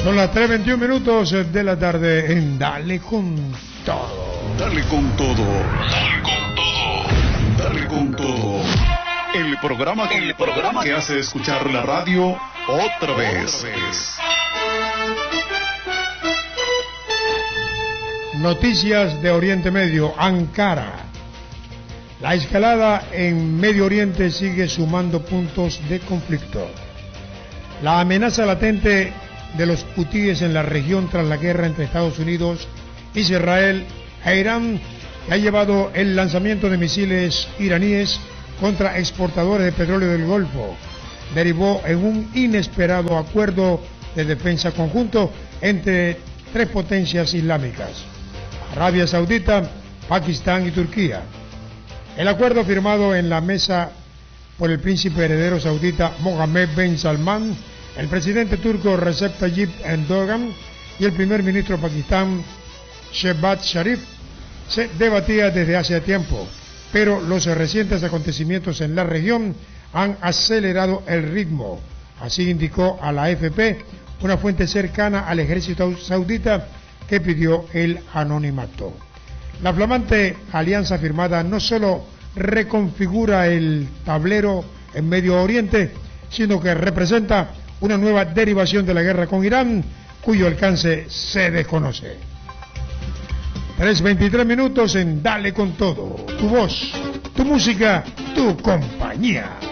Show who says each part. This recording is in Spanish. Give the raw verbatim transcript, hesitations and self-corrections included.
Speaker 1: Son las tres veintiún minutos de la tarde en Dale con Todo.
Speaker 2: Dale con todo. Dale con todo. Dale con todo. El programa que, el programa que hace escuchar la radio otra vez. Otra vez.
Speaker 1: Noticias de Oriente Medio. Ankara. La escalada en Medio Oriente sigue sumando puntos de conflicto. La amenaza latente de los hutíes en la región tras la guerra entre Estados Unidos, Israel e Irán, que ha llevado el lanzamiento de misiles iraníes contra exportadores de petróleo del Golfo, derivó en un inesperado acuerdo de defensa conjunto entre tres potencias islámicas: Arabia Saudita, Pakistán y Turquía. El acuerdo firmado en la mesa por el príncipe heredero saudita Mohammed bin Salman, el presidente turco Recep Tayyip Erdogan y el primer ministro Pakistán Shehbaz Sharif se debatía desde hace tiempo, pero los recientes acontecimientos en la región han acelerado el ritmo. Así indicó a la A F P una fuente cercana al ejército saudita que pidió el anonimato. La flamante alianza firmada no solo reconfigura el tablero en Medio Oriente, sino que representa una nueva derivación de la guerra con Irán, cuyo alcance se desconoce. tres veintitrés minutos en Dale con Todo. Tu voz, tu música, tu compañía.